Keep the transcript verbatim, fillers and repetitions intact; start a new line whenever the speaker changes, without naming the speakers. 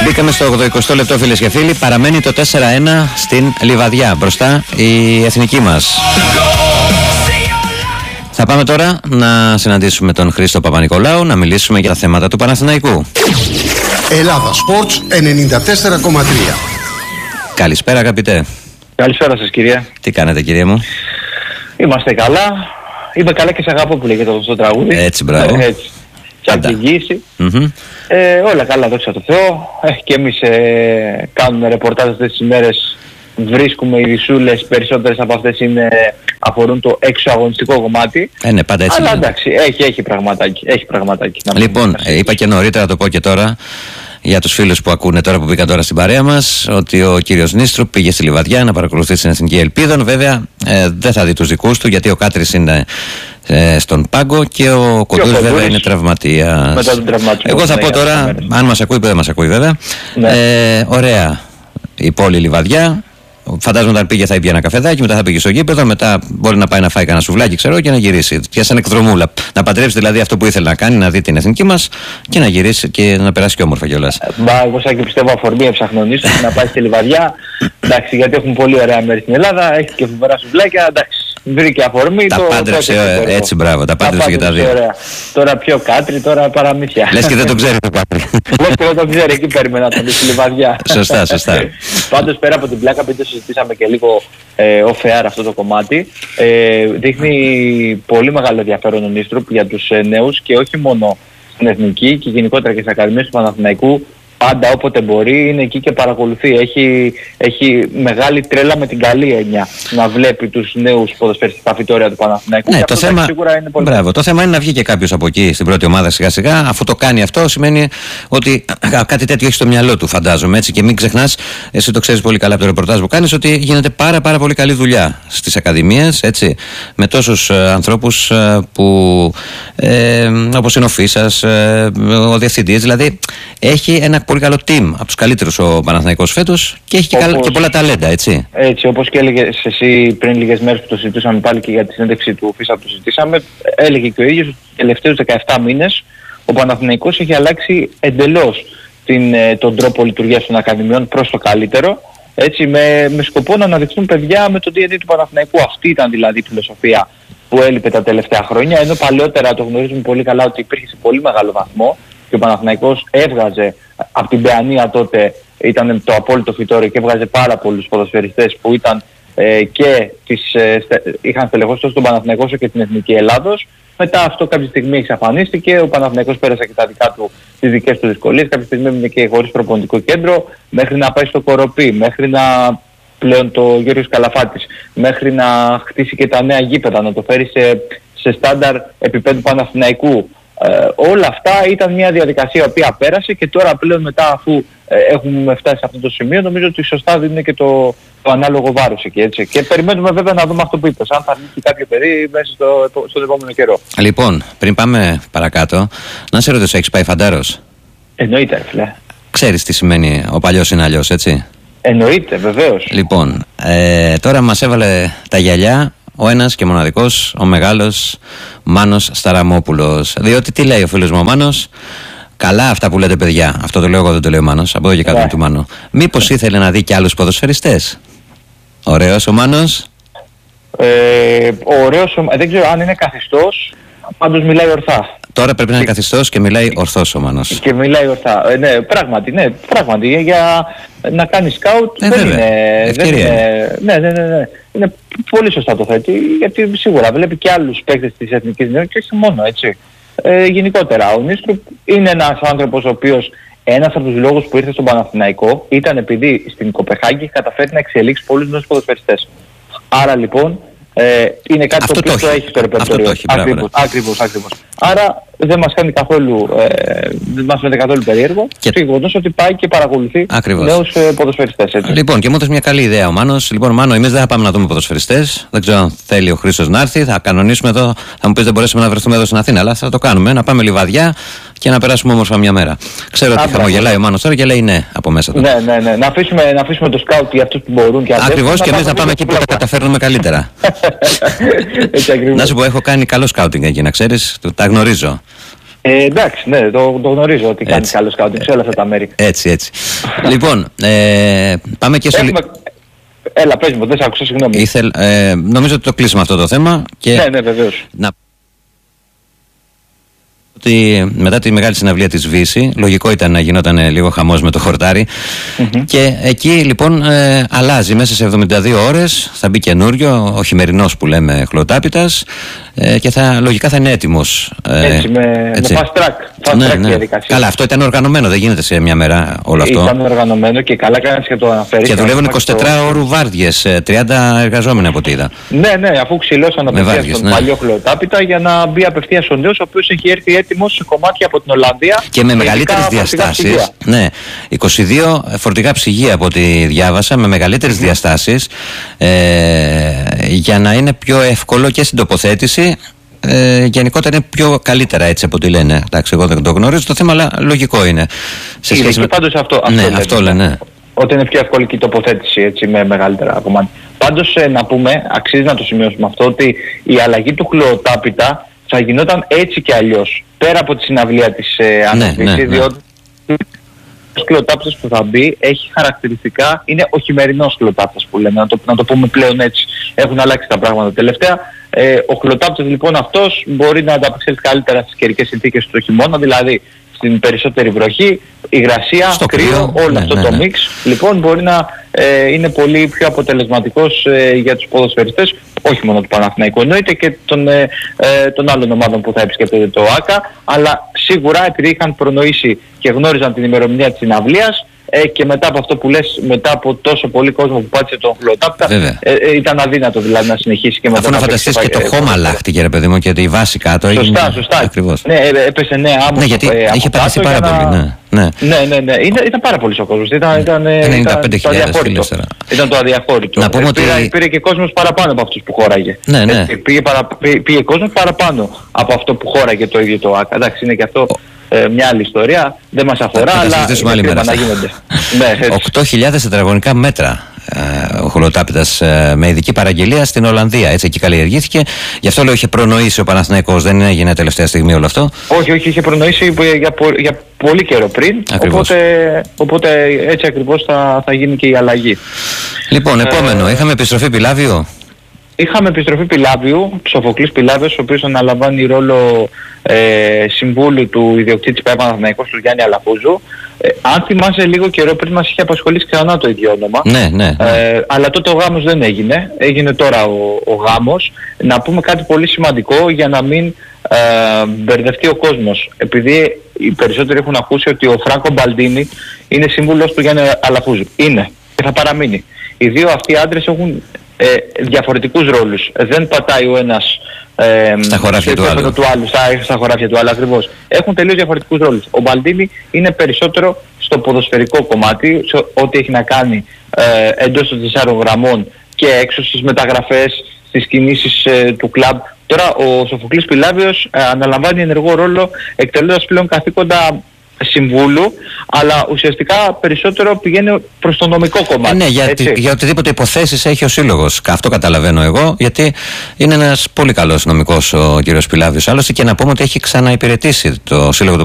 Μπήκαμε στο ογδοηκοστό λεπτό, φίλες και φίλοι. Παραμένει το τέσσερα ένα στην Λιβαδιά. Μπροστά η εθνική μας. Θα πάμε τώρα να συναντήσουμε τον Χρήστο Παπα-Νικολάου, να μιλήσουμε για τα θέματα του Παναθηναϊκού.
Ελλάδα Sports ενενήντα τέσσερα κόμμα τρία.
Καλησπέρα, αγαπητέ.
Καλησπέρα σας, κυρία.
Τι κάνετε, κυρία μου?
Είμαστε καλά. Είμαι καλά και σε αγαπώ, που λέγεται αυτό το τραγούδι.
Έτσι, μπράβο.
Ε, έτσι. Και αγγίγηση.
Mm-hmm.
Ε, όλα καλά, δόξα τω Θεώ. Ε, και εμείς ε, κάνουμε ρεπορτάζ αυτές τις ημέρες. Βρίσκουμε ειδησούλες, περισσότερες από αυτές είναι, αφορούν το εξωαγωνιστικό κομμάτι.
Ε, ναι, πάντα έτσι.
Αλλά είναι. Εντάξει, έχει, έχει πραγματάκι. Έχει πραγματάκι.
Λοιπόν, ε, είπα και νωρίτερα, το πω και τώρα, για τους φίλους που ακούνε τώρα, που μπήκαν τώρα στην παρέα μας, ότι ο κύριος Νίστρου πήγε στη Λιβαδιά να παρακολουθήσει την Εθνική Ελπίδα. Βέβαια, ε, δεν θα δει τους δικούς του, γιατί ο Κάτρης είναι ε, στον πάγκο και ο Κοντούρης βέβαια είναι τραυματίας.
Μετά τον τραυματισμό.
Εγώ θα πω τώρα, αν μας ακούει, δεν μας ακούει βέβαια. Ναι. Ε, ωραία η πόλη Λιβαδιά. Φαντάζομαι όταν πήγε θα ήπια ένα καφεδάκι, μετά θα πήγε στο γήπεδο, μετά μπορεί να πάει να φάει κανένα σουβλάκι, ξέρω, και να γυρίσει. Και σαν εκδρομούλα. Να παντρέψει δηλαδή αυτό που ήθελε να κάνει, να δει την εθνική μας και να γυρίσει και να περάσει και όμορφα κιόλας.
Μπα, εγώ σαν και πιστεύω αφορμή εψαχνονίστων να πάει στη Λιβαδιά. Εντάξει, γιατί έχουν πολύ ωραία μέρη στην Ελλάδα, έχει και φοβερά σουβλάκια. Εντάξει, βρήκε αφορμή.
Τα
το,
πάντρεψε,
το,
έτσι, μπράβο, τα πάντρεψε και τα δύο.
Ωραία. Τώρα πιο Κάτρι, τώρα παραμύθια.
Λες και δεν τον ξέρει το Κάτρι.
Λες και δεν τον ξέρει, εκεί περίμενα να τον δει στη Λιβαδιά.
Σωστά, σωστά.
Πάντως πέρα από την πλάκα, επειδή το συζητήσαμε και λίγο ε, off-air αυτό το κομμάτι, ε, δείχνει πολύ μεγάλο ενδιαφέρον ο Νίστρουπ για τους ε, νέους, και όχι μόνο στην εθνική και γενικότερα και στις ακαδημίες του Παναθηναϊκού. Πάντα όποτε μπορεί είναι εκεί και παρακολουθεί. Έχει, έχει μεγάλη τρέλα με την καλή έννοια να βλέπει τους νέους ποδοσφαιριστές στα φυτόρια του Παναθηναϊκού.
Ναι,
και
το
αυτό
θέμα...
σίγουρα είναι πολύ.
Μπράβο, το θέμα είναι να βγει και κάποιος από εκεί στην πρώτη ομάδα σιγά σιγά. Αφού το κάνει αυτό, σημαίνει ότι κάτι τέτοιο έχει στο μυαλό του, φαντάζομαι. Έτσι. Και μην ξεχνάς, εσύ το ξέρεις πολύ καλά από το ρεπορτάζ που κάνεις, ότι γίνεται πάρα, πάρα πολύ καλή δουλειά στις ακαδημίες, έτσι, με τόσους ε, ανθρώπους ε, που, ε, όπως είναι ο Φίσας, ε, ο διευθυντής, δηλαδή έχει ένα πολύ καλό team, από τους καλύτερους ο Παναθηναϊκός φέτος, και έχει και, όπως, καλ, και πολλά ταλέντα, έτσι.
Έτσι, όπως και έλεγες εσύ πριν λίγες μέρες που το συζητούσαμε πάλι και για τη συνέντευξη του Φίσα που το συζητήσαμε, έλεγε και ο ίδιος ότι τους τελευταίους δεκαεπτά μήνες ο Παναθηναϊκός έχει αλλάξει εντελώς την, τον τρόπο λειτουργίας των ακαδημιών προς το καλύτερο, έτσι, με, με σκοπό να αναδειχθούν παιδιά με το ντι εν έι του Παναθηναϊκού. Αυτή ήταν δηλαδή η φιλοσοφία που έλειπε τα τελευταία χρόνια, ενώ παλαιότερα το γνωρίζουμε πολύ καλά ότι υπήρχε σε πολύ μεγάλο βαθμό και ο Παναθηναϊκός έβγαζε από την Παιανία, τότε ήταν το απόλυτο φυτόριο, και έβγαζε πάρα πολλούς ποδοσφαιριστές που ήταν ε, και τις, ε, στε, είχαν στελεχώσει τόσο τον Παναθηναϊκό όσο και την Εθνική Ελλάδος. Μετά αυτό κάποια στιγμή εξαφανίστηκε, ο Παναθηναϊκός πέρασε και τα δικά του, τις δικές του δυσκολίες, κάποια στιγμή έμεινε και χωρίς προπονητικό κέντρο, μέχρι να πάει στο Κοροπή, μέχρι να πλέον το Γιώργος Καλαφάτης, μέχρι να χτίσει και τα νέα γήπεδα, να το φέρει σε, σε στάνταρ επίπεδου Παναθηναϊκού. Ε, όλα αυτά ήταν μια διαδικασία η οποία πέρασε, και τώρα πλέον μετά, αφού ε, έχουμε φτάσει σε αυτό το σημείο, νομίζω ότι σωστά δίνει και το, το ανάλογο βάρος εκεί, έτσι. Και περιμένουμε βέβαια να δούμε αυτό που είπες, αν θα λύσει κάποιο παιδί μέσα στο, στον επόμενο καιρό.
Λοιπόν, πριν πάμε παρακάτω, να σε ρωτήσω, έχεις πάει φαντάρος?
Εννοείται, φίλε.
Ξέρεις τι σημαίνει ο παλιός είναι αλλιώς, έτσι?
Εννοείται, βεβαίως.
Λοιπόν, ε, τώρα μας έβαλε τα γυαλιά ο ένας και μοναδικός, ο μεγάλος Μάνος Σταραμόπουλος. Διότι τι λέει ο φίλος μου ο Μάνος? Καλά αυτά που λέτε, παιδιά. Αυτό το λέω εγώ, δεν το λέει ο Μάνος. Από εδώ και κάτω yeah. του Μάνου. Μήπως ήθελε να δει και άλλους ποδοσφαιριστές? Ωραίος ο Μάνος.
Ε, ωραίος, δεν ξέρω αν είναι καθιστός, πάντως μιλάει ορθά.
Τώρα πρέπει να είναι καθιστός και μιλάει ορθός ο Μάνος.
Και μιλάει ορθά. Ε, ναι, πράγματι, ναι, πράγματι. Για να κάνει σκάουτ
ε,
δεν,
είναι,
δεν είναι. Ναι, ναι, ναι, ναι. Είναι πολύ σωστά το θέτει, γιατί σίγουρα βλέπει και άλλους παίκτες της Εθνικής Νέας και όχι μόνο, έτσι. Ε, γενικότερα, ο Νίστρουπ είναι ένας άνθρωπος ο οποίος, ένας από τους λόγους που ήρθε στον Παναθηναϊκό ήταν επειδή στην Κοπεχάγη έχει καταφέρει να εξελίξει πολλούς νέους ποδοσφαιριστές. Άρα λοιπόν, Ε, είναι κάτι αυτό το οποίο το έχει στο ρεπερτόριο. Ακριβώς, ακριβώς, ακριβώς. Άρα δεν μας κάνει καθόλου, ε, δεν μας φαίνεται καθόλου περίεργο. Και το γεγονός ότι πάει και παρακολουθεί νέους ε, ποδοσφαιριστές. Έτσι.
Λοιπόν, και μου έδωσε μια καλή ιδέα ο Μάνος. Λοιπόν, Μάνο, εμείς δεν θα πάμε να δούμε ποδοσφαιριστές. Δεν ξέρω αν θέλει ο Χρήστος να έρθει. Θα κανονίσουμε εδώ. Θα μου πεις δεν μπορέσουμε να βρεθούμε εδώ στην Αθήνα, αλλά θα το κάνουμε. Να πάμε Λιβαδιά και να περάσουμε όμορφα μια μέρα. Ξέρω ότι χαμογελάει ο Μάνος τώρα και λέει ναι από μέσα του.
Ναι, ναι, ναι. Να αφήσουμε, να αφήσουμε το σκάουτ για αυτούς που μπορούν και αυτούς.
Ακριβώς, και εμείς να πάμε εκεί που τα καταφέρνουμε καλύτερα. Να σου πω, έχω κάνει καλό σκάουτινγκ εκεί, να ξέρεις. Τα γνωρίζω.
Ε, εντάξει, ναι, το, το γνωρίζω ότι κάνει καλό σκάουτινγκ σε όλα αυτά τα μέρη.
Έτσι, έτσι. Λοιπόν, ε, πάμε και στο...
Έχουμε... Έλα, πες μου, δεν σ' άκουσα, συγγνώμη.
Ήθελ, ε, νομίζω ότι το κλείσουμε αυτό το θέμα. Και
ναι, ναι, βεβαίως.
Να... ότι μετά τη μεγάλη συναυλία της Βύση, λογικό ήταν να γινόταν λίγο χαμός με το χορτάρι. Mm-hmm. Και εκεί λοιπόν ε, αλλάζει μέσα σε εβδομήντα δύο ώρες, θα μπει καινούριο, ο χειμερινός που λέμε χλωτάπιτας, ε, και θα, λογικά θα είναι έτοιμος. Ε,
έτσι, με, έτσι. με fast track, fast
ναι,
track
ναι.
διαδικασία.
Καλά, αυτό ήταν οργανωμένο, δεν γίνεται σε μια μέρα όλο αυτό.
Ήταν οργανωμένο και καλά κάνεις και το αναφέρεις.
Και δουλεύουν εικοσιτετράωρου βάρδιες, τριάντα εργαζόμενοι από ό,τι είδα.
Ναι, ναι, αφού ξυλώσαν απευθείας τον ναι. παλιό χλωτάπιτα για να μπει απευθείας ο νέος, ο οποίος έχει έρθει έτοιμος σε κομμάτια από την Ολλανδία.
Και με μεγαλύτερες διαστάσεις. Ναι, είκοσι δύο φορτηγά ψυγεία από ό,τι διάβασα, με μεγαλύτερες mm-hmm. διαστάσεις, ε, για να είναι πιο εύκολο και στην τοποθέτηση. Ε, γενικότερα είναι πιο καλύτερα έτσι από ό,τι λένε. Εντάξει, εγώ δεν το γνωρίζω το θέμα, αλλά λογικό είναι.
Σε σχέση είναι με... πάντως αυτό, αυτό,
ναι,
λένε,
αυτό λένε. Ναι.
Ότι είναι πιο εύκολη και η τοποθέτηση έτσι, με μεγαλύτερα κομμάτια. Πάντως ε, να πούμε, αξίζει να το σημειώσουμε αυτό, ότι η αλλαγή του χλωτάπιτα θα γινόταν έτσι και αλλιώς. Πέρα από τη συναυλία της ε, αναβίση, ναι, ναι, ναι. διότι ο χλωτάπιτας που θα μπει έχει χαρακτηριστικά, είναι ο χειμερινός χλωτάπιτας που λέμε, να το, να το πούμε πλέον έτσι. Έχουν αλλάξει τα πράγματα τελευταία. Ε, ο χλωτάπιτας λοιπόν αυτός μπορεί να ανταπεξέλθει καλύτερα στις καιρικές συνθήκες του χειμώνα, δηλαδή στην περισσότερη βροχή, υγρασία,
στο
κρύο,
κρύο,
όλο
ναι,
αυτό
ναι,
το
ναι.
μίξ. Λοιπόν μπορεί να ε, είναι πολύ πιο αποτελεσματικός ε, για τους ποδοσφαιριστές, όχι μόνο του Παναθηναϊκού εννοείται και των, ε, ε, των άλλων ομάδων που θα επισκέπτεται το ΆΚΑ, αλλά σίγουρα επειδή είχαν προνοήσει και γνώριζαν την ημερομηνία της συναυλίας, Ε, και μετά από αυτό που λες, μετά από τόσο πολύ κόσμο που πάτησε τον χλωτάπτα, ε, ε, ήταν αδύνατο δηλαδή να συνεχίσει και μετά.
Αφού να φανταστείς και το χώμα αλλάχτηκε ρε παιδί μου και τη βάση κάτω.
Σωστά,
έγινε...
σωστά.
Ακριβώς.
Ναι, έπεσε ναι άμμος.
Ναι, γιατί ε, είχε πατηθεί πάρα
να...
πολύ. Ναι, ναι,
ναι, ναι, ναι. Ήταν, ήταν πάρα πολύ ο κόσμος. Ήταν, ήταν,
ενενήντα πέντε χιλιάδες
ήταν το αδιαχώρητο.
Να πούμε
ε,
ότι...
πήρε, πήρε και κόσμος παραπάνω από αυτούς που χώραγε.
Ναι, ναι.
Ε, πήγε, παρα, πήγε, πήγε κόσμος παραπάνω από αυτό που χώραγε το ίδιο το ΆΚΑ. Εντάξει, είναι και αυτό. Ε, μια άλλη ιστορία, δεν μας αφορά,
θα,
αλλά
θα άλλη μέρα,
να γίνονται. ναι,
οκτώ χιλιάδες τετραγωνικά μέτρα ε, ο χλωτάπιτας ε, με ειδική παραγγελία στην Ολλανδία. Έτσι εκεί καλλιεργήθηκε. Γι' αυτό λέω είχε προνοήσει ο Παναθηναϊκός, δεν έγινε τελευταία στιγμή όλο αυτό.
Όχι, όχι, είχε προνοήσει για, για πολύ καιρό πριν. Οπότε, οπότε έτσι ακριβώς θα, θα γίνει και η αλλαγή.
Λοιπόν, επόμενο, ε, είχαμε επιστροφή Πιλάβιο.
Είχαμε επιστροφή Πιλάβιου, Σοφοκλής Πιλάβιος, ο οποίος αναλαμβάνει ρόλο ε, συμβούλου του ιδιοκτήτη ΠΑΕ Παναθηναϊκός του Γιάννη Αλαφούζου. Ε, αν θυμάσαι λίγο καιρό πριν μας είχε απασχολήσει ξανά το ίδιο όνομα.
Ναι, ναι, ναι.
Ε, αλλά τότε ο γάμος δεν έγινε. Έγινε τώρα ο, ο γάμος. Να πούμε κάτι πολύ σημαντικό για να μην ε, μπερδευτεί ο κόσμος. Επειδή οι περισσότεροι έχουν ακούσει ότι ο Φράνκο Μπαλντίνι είναι σύμβουλος του Γιάννη Αλαφούζου. Είναι και θα παραμείνει. Οι δύο αυτοί άντρες έχουν Ε, διαφορετικούς ρόλους. Ε, δεν πατάει ο ένας ε,
στα χωράφια του άλλου.
του άλλου στα, στα χωράφια του άλλου ακριβώς. Έχουν τελείως διαφορετικούς ρόλους. Ο Μπαλντίνι είναι περισσότερο στο ποδοσφαιρικό κομμάτι, σε ό,τι έχει να κάνει ε, εντός των τεσσάρων γραμμών και έξω στις μεταγραφές, στις κινήσεις ε, του κλαμπ. Τώρα ο Σοφοκλής Πιλάβιος ε, αναλαμβάνει ενεργό ρόλο εκτελώντας πλέον καθήκοντα συμβούλου, αλλά ουσιαστικά περισσότερο πηγαίνει προς το νομικό κομμάτι.
Ε, ναι, για, για οτιδήποτε υποθέσεις έχει ο σύλλογος. Αυτό καταλαβαίνω εγώ, γιατί είναι ένας πολύ καλός νομικός ο κύριος Πιλάβιος. Άλλωστε και να πούμε ότι έχει ξαναυπηρετήσει το σύλλογο του